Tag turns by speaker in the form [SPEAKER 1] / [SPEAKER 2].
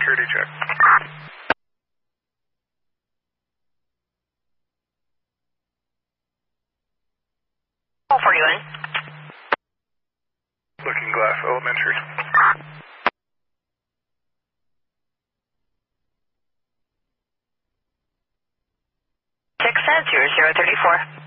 [SPEAKER 1] security check.
[SPEAKER 2] How far are you in?
[SPEAKER 1] Looking Glass Elementary.
[SPEAKER 2] 6 at 0034.